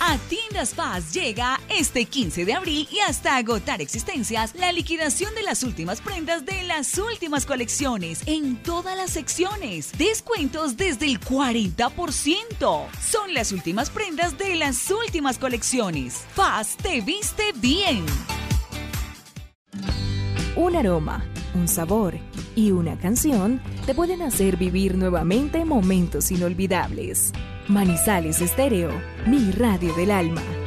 A Tiendas Paz llega este 15 de abril y hasta agotar existencias la liquidación de las últimas prendas de las últimas colecciones en todas las secciones. Descuentos desde el 40%. Son las últimas prendas de las últimas colecciones. Paz te viste bien. Un aroma, un sabor y una canción te pueden hacer vivir nuevamente momentos inolvidables. Manizales Estéreo, mi radio del alma.